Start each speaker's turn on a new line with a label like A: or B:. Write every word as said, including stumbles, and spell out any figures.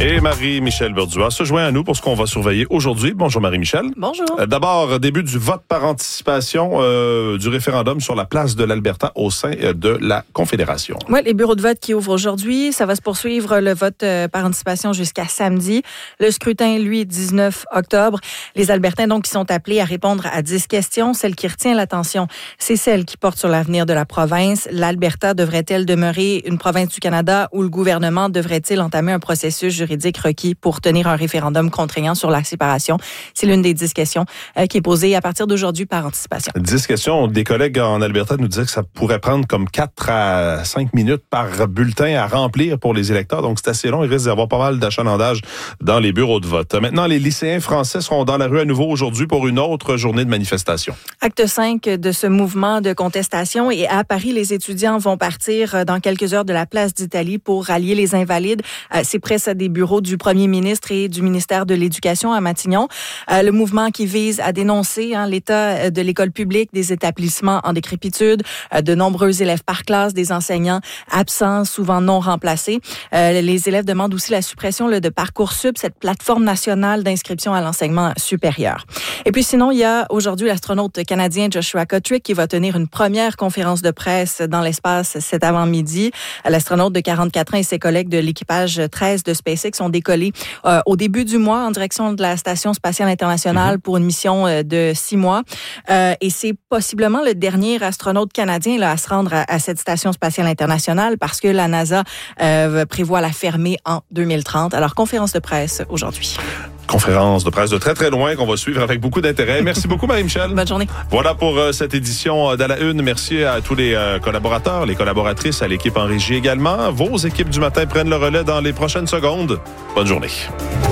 A: Et Marie-Michel Berdua se joint à nous pour ce qu'on va surveiller aujourd'hui. Bonjour Marie-Michel.
B: Bonjour.
A: Euh, D'abord, début du vote par anticipation euh, du référendum sur la place de l'Alberta au sein euh, de la Confédération.
B: Oui, les bureaux de vote qui ouvrent aujourd'hui. Ça va se poursuivre le vote euh, par anticipation jusqu'à samedi. Le scrutin, lui, dix-neuf octobre. Les Albertains, donc, qui sont appelés à répondre à dix questions. Celle qui retient l'attention, c'est celle qui porte sur l'avenir de la province. L'Alberta devrait-elle demeurer une province du Canada ou le gouvernement devrait-il entamer un processus juridique requis pour tenir un référendum contraignant sur la séparation? C'est l'une des dix questions euh, qui est posée à partir d'aujourd'hui par anticipation.
A: Dix questions. Des collègues en Alberta nous disaient que ça pourrait prendre comme quatre à cinq minutes par bulletin à remplir pour les électeurs. Donc, c'est assez long. Il risque d'y avoir pas mal d'achalandage dans les bureaux de vote. Maintenant, les lycéens français seront dans la rue à nouveau aujourd'hui pour une autre journée de manifestation.
B: Acte cinq de ce mouvement de contestation. Et à Paris, les étudiants vont partir dans quelques heures de la place d'Italie pour rallier les Invalides. Euh, c'est près ça, des bureaux du premier ministre et du ministère de l'Éducation à Matignon. Euh, le mouvement qui vise à dénoncer hein, l'état de l'école publique, des établissements en décrépitude, euh, de nombreux élèves par classe, des enseignants absents, souvent non remplacés. Euh, les élèves demandent aussi la suppression là, de Parcoursup, cette plateforme nationale d'inscription à l'enseignement supérieur. Et puis sinon, il y a aujourd'hui l'astronaute canadien Joshua Kotrick qui va tenir une première conférence de presse dans l'espace cet avant-midi. L'astronaute de quarante-quatre ans et ses collègues de l'équipage treize de SpaceX ont décollé euh, au début du mois en direction de la Station spatiale internationale mm-hmm. pour une mission euh, de six mois. Euh, et c'est possiblement le dernier astronaute canadien là, à se rendre à, à cette Station spatiale internationale parce que la NASA euh, prévoit la fermer en deux mille trente. Alors, conférence de presse aujourd'hui.
A: Conférence de presse de très, très loin qu'on va suivre avec beaucoup d'intérêt. Merci beaucoup, Marie-Michel.
B: Bonne journée.
A: Voilà pour euh, cette édition d'À la Une. Merci à tous les euh, collaborateurs, les collaboratrices, à l'équipe en régie également. Vos équipes du matin prennent le relais dans les prochaines secondes. Bonne journée.